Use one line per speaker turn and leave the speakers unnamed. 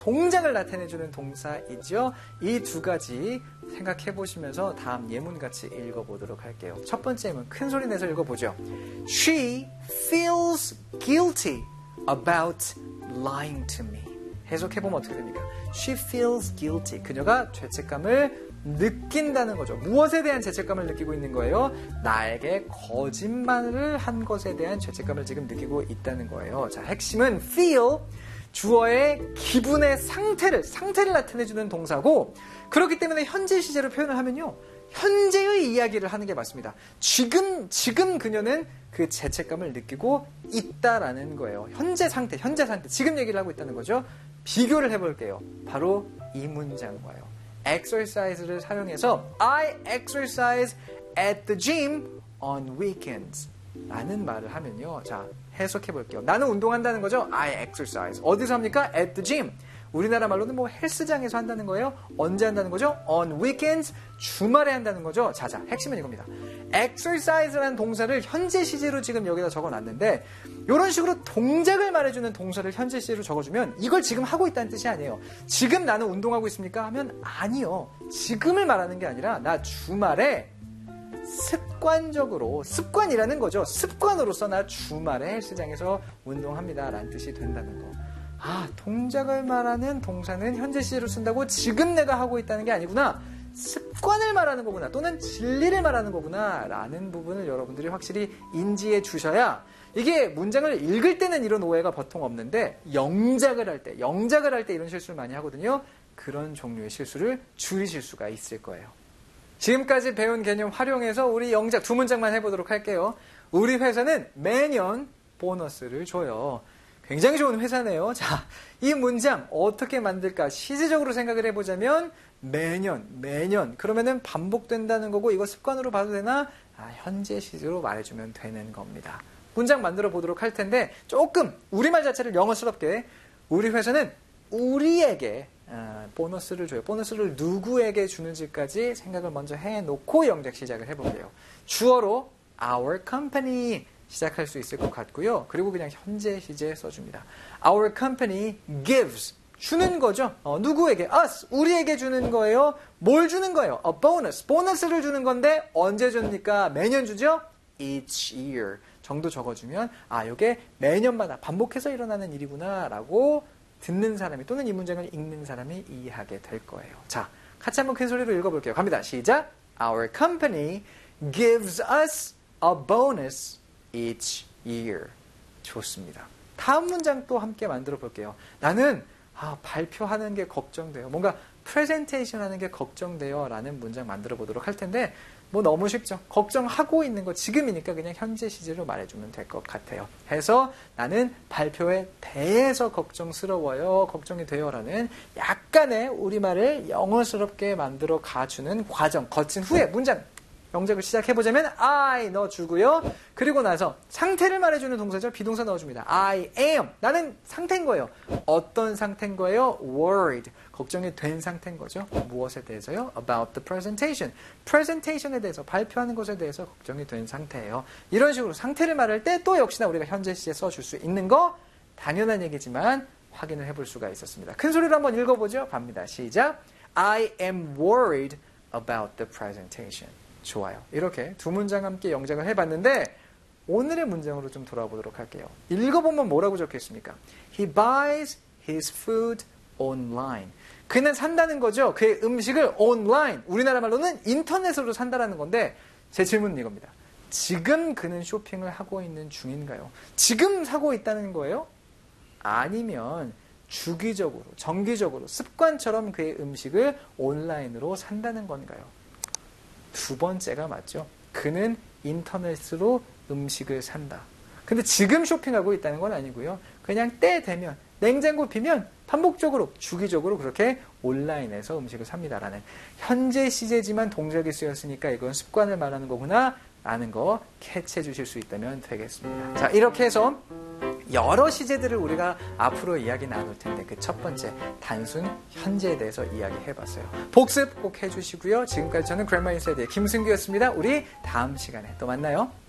동작을 나타내주는 동사이죠. 이 두 가지 생각해 보시면서 다음 예문 같이 읽어보도록 할게요. 첫 번째 예문 큰 소리 내서 읽어보죠. She feels guilty about lying to me. 해석해보면 어떻게 됩니까? She feels guilty. 그녀가 죄책감을 느낀다는 거죠. 무엇에 대한 죄책감을 느끼고 있는 거예요? 나에게 거짓말을 한 것에 대한 죄책감을 지금 느끼고 있다는 거예요. 자, 핵심은 feel, 주어의 기분의 상태를 나타내주는 동사고, 그렇기 때문에 현재 시제로 표현을 하면요, 현재의 이야기를 하는 게 맞습니다. 지금 그녀는 그 죄책감을 느끼고 있다라는 거예요. 현재 상태, 지금 얘기를 하고 있다는 거죠. 비교를 해볼게요. 바로 이 문장과요. exercise를 사용해서 I exercise at the gym on weekends 라는 말을 하면요. 자, 해석해 볼게요. 나는 운동한다는 거죠. I exercise. 어디서 합니까? At the gym. 우리나라 말로는 뭐 헬스장에서 한다는 거예요. 언제 한다는 거죠? On weekends. 주말에 한다는 거죠. 자, 핵심은 이겁니다. exercise라는 동사를 현재 시제로 지금 여기다 적어놨는데 이런 식으로 동작을 말해주는 동사를 현재 시제로 적어주면 이걸 지금 하고 있다는 뜻이 아니에요. 지금 나는 운동하고 있습니까? 하면 아니요. 지금을 말하는 게 아니라 나 주말에 습관적으로, 습관이라는 거죠. 습관으로서 나 주말에 헬스장에서 운동합니다 라는 뜻이 된다는 거. 아, 동작을 말하는 동사는 현재 시제로 쓴다고 지금 내가 하고 있다는 게 아니구나. 습관을 말하는 거구나. 또는 진리를 말하는 거구나. 라는 부분을 여러분들이 확실히 인지해 주셔야 이게 문장을 읽을 때는 이런 오해가 보통 없는데 영작을 할 때 이런 실수를 많이 하거든요. 그런 종류의 실수를 줄이실 수가 있을 거예요. 지금까지 배운 개념 활용해서 우리 영작 두 문장만 해보도록 할게요. 우리 회사는 매년 보너스를 줘요. 굉장히 좋은 회사네요. 자, 이 문장 어떻게 만들까? 시제적으로 생각을 해보자면 매년 그러면은 반복된다는 거고 이거 습관으로 봐도 되나? 현재 시제로 말해주면 되는 겁니다. 문장 만들어 보도록 할 텐데 조금 우리말 자체를 영어스럽게 우리 회사는 우리에게 보너스를 줘요. 보너스를 누구에게 주는지까지 생각을 먼저 해놓고 영작 시작을 해볼게요. 주어로 our company 시작할 수 있을 것 같고요. 그리고 그냥 현재 시제 써줍니다. Our company gives. 주는 거죠. 누구에게? us. 우리에게 주는 거예요. 뭘 주는 거예요? A bonus. 보너스를 주는 건데 언제 줍니까? 매년 주죠? Each year. 정도 적어주면 이게 매년마다 반복해서 일어나는 일이구나 라고 듣는 사람이 또는 이 문장을 읽는 사람이 이해하게 될 거예요. 자, 같이 한번 큰 소리로 읽어볼게요. 갑니다. 시작. Our company gives us a bonus each year. 좋습니다. 다음 문장 또 함께 만들어 볼게요. 나는 발표하는 게 걱정돼요. 뭔가 프레젠테이션 하는 게 걱정돼요 라는 문장 만들어 보도록 할 텐데 뭐 너무 쉽죠. 걱정하고 있는 거 지금이니까 그냥 현재 시제로 말해주면 될 것 같아요. 해서 나는 발표에 대해서 걱정스러워요. 걱정이 돼요 라는 약간의 우리말을 영어스럽게 만들어 가주는 과정 거친 후에 문장 영작을 시작해보자면 I 넣어주고요. 그리고 나서 상태를 말해주는 동사죠. 비동사 넣어줍니다. I am. 나는 상태인 거예요. 어떤 상태인 거예요? Worried. 걱정이 된 상태인 거죠. 무엇에 대해서요? About the presentation. presentation에 대해서 발표하는 것에 대해서 걱정이 된 상태예요. 이런 식으로 상태를 말할 때 또 역시나 우리가 현재 시제 써줄 수 있는 거 당연한 얘기지만 확인을 해볼 수가 있었습니다. 큰 소리로 한번 읽어보죠. 갑니다. 시작. I am worried about the presentation. 좋아요. 이렇게 두 문장 함께 영작을 해봤는데 오늘의 문장으로 좀 돌아와 보도록 할게요. 읽어보면 뭐라고 적혀있습니까? He buys his food online. 그는 산다는 거죠. 그의 음식을 online. 우리나라 말로는 인터넷으로 산다는 건데 제 질문은 이겁니다. 지금 그는 쇼핑을 하고 있는 중인가요? 지금 사고 있다는 거예요? 아니면 주기적으로, 정기적으로, 습관처럼 그의 음식을 온라인으로 산다는 건가요? 두 번째가 맞죠. 그는 인터넷으로 음식을 산다. 근데 지금 쇼핑하고 있다는 건 아니고요. 그냥 때 되면 냉장고 비면 반복적으로 주기적으로 그렇게 온라인에서 음식을 삽니다라는 현재 시제지만 동작이 쓰였으니까 이건 습관을 말하는 거구나 라는 거 캐치해 주실 수 있다면 되겠습니다. 자, 이렇게 해서 여러 시제들을 우리가 앞으로 이야기 나눌 텐데 그 첫 번째 단순 현재에 대해서 이야기해봤어요. 복습 꼭 해주시고요. 지금까지 저는 그래머 인사이드의 김승규였습니다. 우리 다음 시간에 또 만나요.